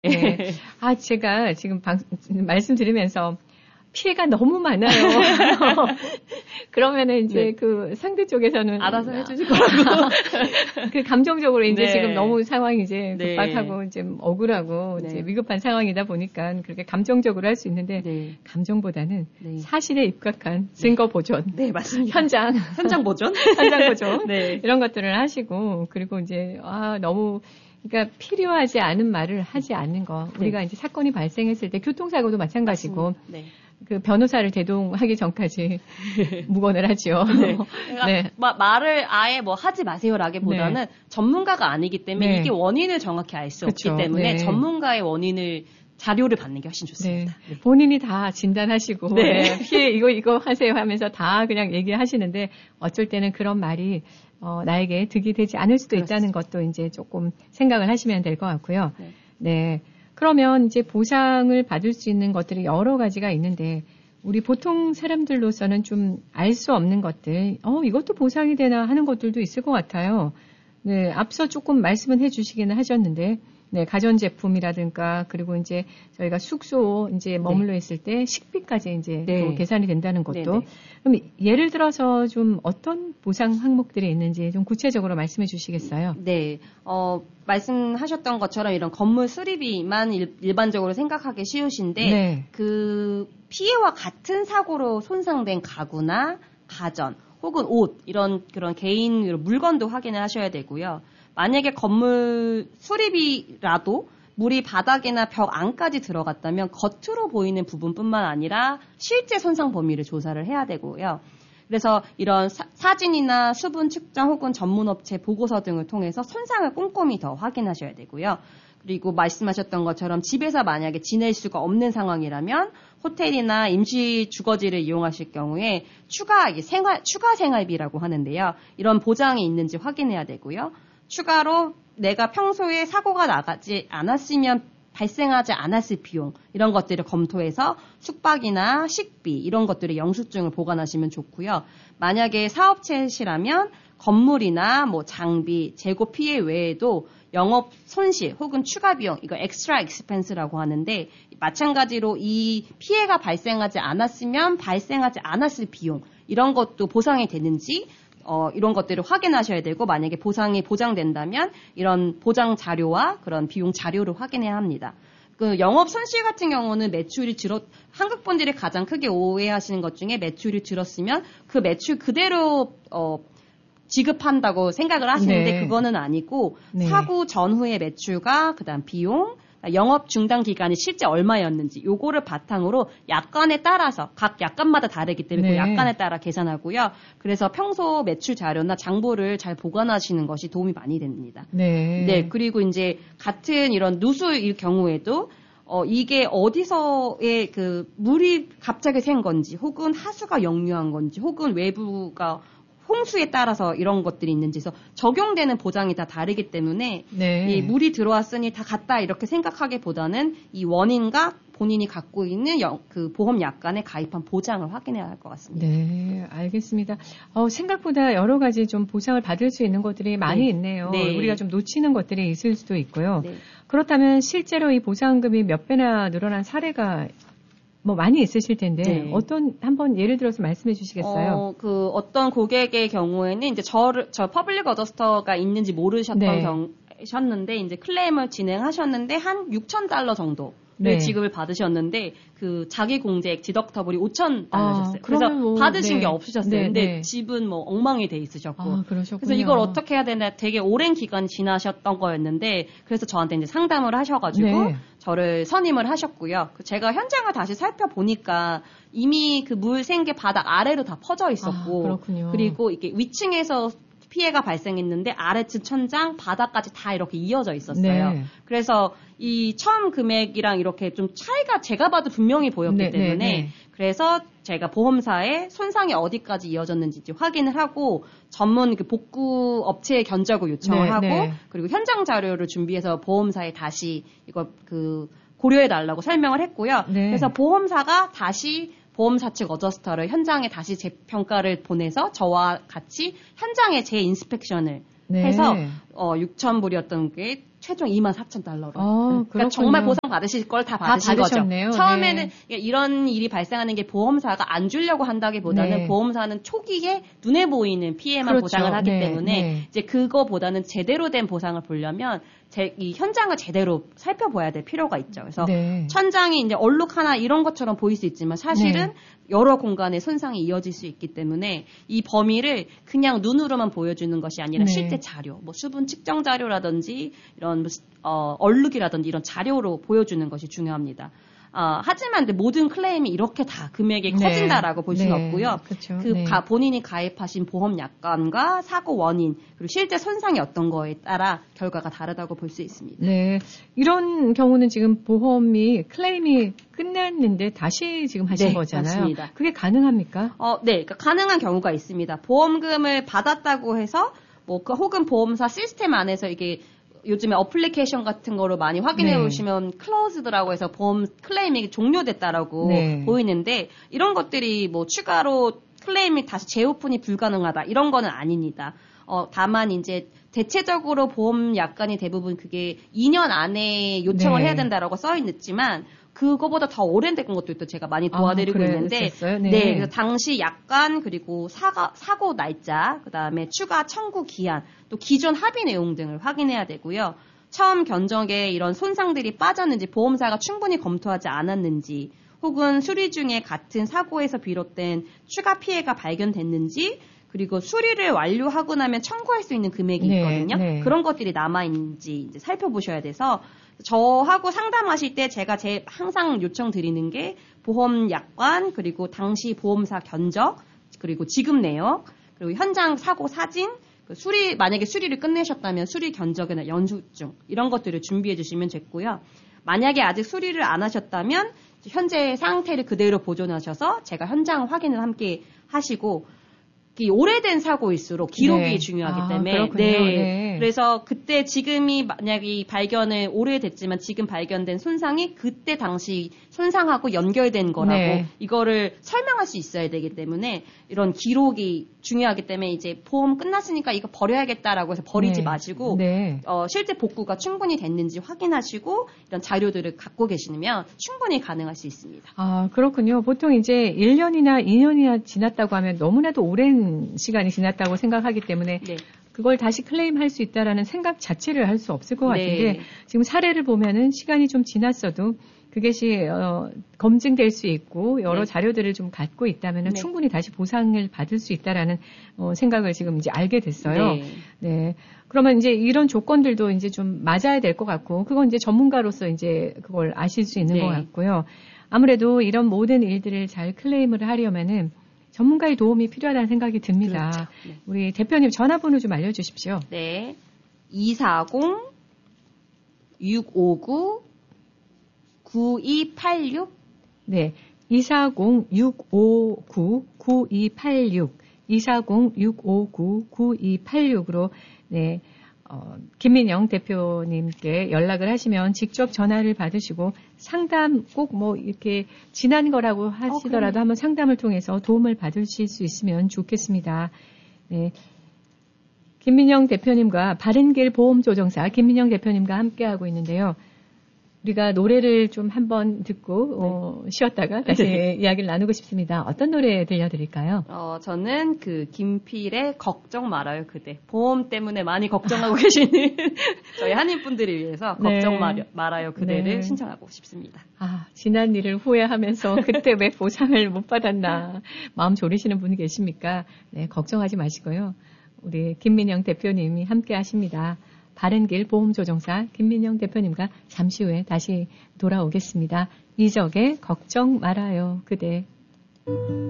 네. 아, 제가 지금 말씀 들으면서 피해가 너무 많아요. 그러면은 이제 네. 그 상대 쪽에서는 알아서 해주실 거라고. 그 감정적으로 이제 네. 지금 너무 상황이 이제 네. 급박하고 이제 억울하고 네. 이제 위급한 상황이다 보니까 그렇게 감정적으로 할 수 있는데 네. 감정보다는 네. 사실에 입각한 증거 보존. 네, 맞습니다. 현장 보존? 현장 보존. 네. 이런 것들을 하시고 그리고 이제 너무 그러니까 필요하지 않은 말을 하지 않는 거. 우리가 네. 이제 사건이 발생했을 때 교통사고도 마찬가지고 네. 그 변호사를 대동하기 전까지 묵언을 하죠. 네. 그러니까 네. 말을 아예 뭐 하지 마세요라기보다는 네. 전문가가 아니기 때문에 네. 이게 원인을 정확히 알 수 그쵸. 없기 때문에 네. 전문가의 원인을 자료를 받는 게 훨씬 좋습니다. 네. 본인이 다 진단하시고 네. 피해 이거 하세요 하면서 다 그냥 얘기하시는데 어쩔 때는 그런 말이 나에게 득이 되지 않을 수도 그렇습니다. 있다는 것도 이제 조금 생각을 하시면 될 것 같고요. 네. 네. 그러면 이제 보상을 받을 수 있는 것들이 여러 가지가 있는데 우리 보통 사람들로서는 좀 알 수 없는 것들, 이것도 보상이 되나 하는 것들도 있을 것 같아요. 네, 앞서 조금 말씀은 해주시기는 하셨는데, 네, 가전제품이라든가, 그리고 이제 저희가 숙소 이제 머물러 있을 때 식비까지 이제 네. 또 계산이 된다는 것도. 네, 네. 그럼 예를 들어서 좀 어떤 보상 항목들이 있는지 좀 구체적으로 말씀해 주시겠어요? 네. 말씀하셨던 것처럼 이런 건물 수리비만 일반적으로 생각하기 쉬우신데, 네. 그 피해와 같은 사고로 손상된 가구나 가전, 혹은 옷, 그런 개인 물건도 확인을 하셔야 되고요. 만약에 건물 수리비라도 물이 바닥이나 벽 안까지 들어갔다면 겉으로 보이는 부분뿐만 아니라 실제 손상 범위를 조사를 해야 되고요. 그래서 이런 사진이나 수분 측정 혹은 전문업체 보고서 등을 통해서 손상을 꼼꼼히 더 확인하셔야 되고요. 그리고 말씀하셨던 것처럼 집에서 만약에 지낼 수가 없는 상황이라면 호텔이나 임시 주거지를 이용하실 경우에 추가 생활비라고 하는데요. 이런 보장이 있는지 확인해야 되고요. 추가로 내가 평소에 사고가 나가지 않았으면 발생하지 않았을 비용 이런 것들을 검토해서 숙박이나 식비 이런 것들의 영수증을 보관하시면 좋고요. 만약에 사업체시라면 건물이나 뭐 장비, 재고 피해 외에도 영업 손실 혹은 추가 비용, 이거 엑스트라 익스펜스라고 하는데 마찬가지로 이 피해가 발생하지 않았으면 발생하지 않았을 비용 이런 것도 보상이 되는지 이런 것들을 확인하셔야 되고 만약에 보상이 보장된다면 이런 보장 자료와 그런 비용 자료를 확인해야 합니다. 그 영업 손실 같은 경우는 매출이 한국 분들이 가장 크게 오해하시는 것 중에 매출이 줄었으면 그 매출 그대로 지급한다고 생각을 하시는데 네. 그거는 아니고 네. 사고 전후의 매출과 그다음 비용, 영업 중단 기간이 실제 얼마였는지 요거를 바탕으로 약관에 따라서 각 약관마다 다르기 때문에 네. 그 약관에 따라 계산하고요. 그래서 평소 매출 자료나 장부를 잘 보관하시는 것이 도움이 많이 됩니다. 네. 네, 그리고 이제 같은 이런 누수일 경우에도 이게 어디서의 그 물이 갑자기 샌 건지 혹은 하수가 역류한 건지 혹은 외부가 홍수에 따라서 이런 것들이 있는지에서 적용되는 보장이 다 다르기 때문에 네. 이 물이 들어왔으니 다 갔다 이렇게 생각하기보다는 이 원인과 본인이 갖고 있는 그 보험 약관에 가입한 보장을 확인해야 할 것 같습니다. 네, 알겠습니다. 생각보다 여러 가지 좀 보상을 받을 수 있는 것들이 많이 네. 있네요. 네. 우리가 좀 놓치는 것들이 있을 수도 있고요. 네. 그렇다면 실제로 이 보상금이 몇 배나 늘어난 사례가 뭐 많이 있으실 텐데 네. 한번 예를 들어서 말씀해 주시겠어요? 어떤 고객의 경우에는 이제 저 퍼블릭 어더스터가 있는지 모르셨던 셨는데 이제 클레임을 진행하셨는데 한 $6,000 정도 네. 지급을 받으셨는데 그 자기 공제액 디덕터블이 $5,000였어요. 그래서 뭐, 받으신 네. 게 없으셨어요. 네, 근데 네. 집은 뭐 엉망이 돼 있으셨고. 그러셨군요. 그래서 이걸 어떻게 해야 되나 되게 오랜 기간 지나셨던 거였는데 그래서 저한테 이제 상담을 하셔가지고 네. 저를 선임을 하셨고요. 제가 현장을 다시 살펴보니까 이미 그 물 샌 게 바닥 아래로 다 퍼져 있었고 그렇군요. 그리고 이게 위층에서 피해가 발생했는데 아래층 천장 바닥까지 다 이렇게 이어져 있었어요. 네. 그래서 이 처음 금액이랑 이렇게 좀 차이가 제가 봐도 분명히 보였기 네, 때문에 네. 그래서 제가 보험사에 손상이 어디까지 이어졌는지 확인을 하고 전문 그 복구 업체에 견적을 요청을 네, 하고 네. 그리고 현장 자료를 준비해서 보험사에 다시 이거 고려해 달라고 설명을 했고요. 네. 그래서 보험사가 다시 보험사 측 어저스터를 현장에 다시 재평가를 보내서 저와 같이 현장에 재인스펙션을 네. 해서 6,000불이었던 게 최종 $24,000로. 그러니까 정말 보상 받으실 걸 다 받으신 거죠. 처음에는 네. 이런 일이 발생하는 게 보험사가 안 주려고 한다기보다는 네. 보험사는 초기에 눈에 보이는 피해만 그렇죠. 보상을 하기 네. 때문에 네. 이제 그거보다는 제대로 된 보상을 보려면 이 현장을 제대로 살펴봐야 될 필요가 있죠. 그래서 네. 천장이 이제 얼룩 하나 이런 것처럼 보일 수 있지만 사실은 네. 여러 공간에 손상이 이어질 수 있기 때문에 이 범위를 그냥 눈으로만 보여주는 것이 아니라 네. 실제 자료, 뭐 수분 측정 자료라든지 이런 얼룩이라든지 이런 자료로 보여주는 것이 중요합니다. 하지만 모든 클레임이 이렇게 다 금액이 네. 커진다라고 볼 수는 네. 없고요. 그렇죠. 그 네. 본인이 가입하신 보험 약관과 사고 원인 그리고 실제 손상이 어떤 거에 따라 결과가 다르다고 볼 수 있습니다. 네, 이런 경우는 지금 보험이 클레임이 끝났는데 다시 지금 하신 네, 거잖아요. 맞습니다. 그게 가능합니까? 네, 그러니까 가능한 경우가 있습니다. 보험금을 받았다고 해서 혹은 보험사 시스템 안에서 이게 요즘에 어플리케이션 같은 거로 많이 확인해 네. 보시면 클로즈드라고 해서 보험 클레임이 종료됐다라고 네. 보이는데 이런 것들이 추가로 클레임이 다시 재오픈이 불가능하다 이런 거는 아닙니다. 다만 이제 대체적으로 보험 약관이 대부분 그게 2년 안에 요청을 네. 해야 된다라고 써 있지만 그거보다 더 오래된 것도 또 제가 많이 도와드리고 있는데, 네. 그래서 당시 약관 그리고 사고 날짜, 그 다음에 추가 청구 기한, 또 기존 합의 내용 등을 확인해야 되고요. 처음 견적에 이런 손상들이 빠졌는지 보험사가 충분히 검토하지 않았는지, 혹은 수리 중에 같은 사고에서 비롯된 추가 피해가 발견됐는지, 그리고 수리를 완료하고 나면 청구할 수 있는 금액이 있거든요. 네. 그런 것들이 남아있는지 이제 살펴보셔야 돼서 저하고 상담하실 때 제가 항상 요청드리는 게 보험 약관, 그리고 당시 보험사 견적, 그리고 지급 내역, 그리고 현장 사고 사진, 만약에 수리를 끝내셨다면 수리 견적이나 연수증 이런 것들을 준비해 주시면 됐고요. 만약에 아직 수리를 안 하셨다면 현재 상태를 그대로 보존하셔서 제가 현장 확인을 함께 하시고 오래된 사고일수록 기록이 네. 중요하기 때문에 그렇군요. 네. 그래서 그때 지금이 만약에 발견을 오래됐지만 지금 발견된 손상이 그때 당시 손상하고 연결된 거라고 네. 이거를 설명할 수 있어야 되기 때문에 이런 기록이 중요하기 때문에 이제 보험 끝났으니까 이거 버려야겠다라고 해서 버리지 네. 마시고 네. 실제 복구가 충분히 됐는지 확인하시고 이런 자료들을 갖고 계시면 충분히 가능할 수 있습니다. 그렇군요. 보통 이제 1년이나 2년이나 지났다고 하면 너무나도 오랜 시간이 지났다고 생각하기 때문에 네. 그걸 다시 클레임할 수 있다라는 생각 자체를 할 수 없을 것 같은데 네. 지금 사례를 보면은 시간이 좀 지났어도 그것이 검증될 수 있고 여러 네. 자료들을 좀 갖고 있다면은 네. 충분히 다시 보상을 받을 수 있다라는 생각을 지금 이제 알게 됐어요. 네. 네. 그러면 이제 이런 조건들도 이제 좀 맞아야 될 것 같고 그건 이제 전문가로서 이제 그걸 아실 수 있는 네. 것 같고요. 아무래도 이런 모든 일들을 잘 클레임을 하려면은 전문가의 도움이 필요하다는 생각이 듭니다. 그렇죠. 네. 우리 대표님 전화번호 좀 알려주십시오. 네. 240-659-9286. 네. 240-659-9286. 240-659-9286으로, 네. 김민영 대표님께 연락을 하시면 직접 전화를 받으시고 상담 꼭 이렇게 지난 거라고 하시더라도 한번 상담을 통해서 도움을 받으실 수 있으면 좋겠습니다. 네. 김민영 대표님과 바른길 보험조정사 김민영 대표님과 함께하고 있는데요. 우리가 노래를 좀 한번 듣고 쉬었다가 다시 이야기를 나누고 싶습니다. 어떤 노래 들려드릴까요? 저는 김필의 걱정 말아요 그대. 보험 때문에 많이 걱정하고 계시는 저희 한인분들을 위해서 걱정 말아요 그대를 신청하고 싶습니다. 지난 일을 후회하면서 그때 왜 보상을 못 받았나 마음 졸이시는 분이 계십니까? 네, 걱정하지 마시고요. 우리 김민영 대표님이 함께 하십니다. 바른길 보험조정사 김민영 대표님과 잠시 후에 다시 돌아오겠습니다. 이적의 걱정 말아요 그대.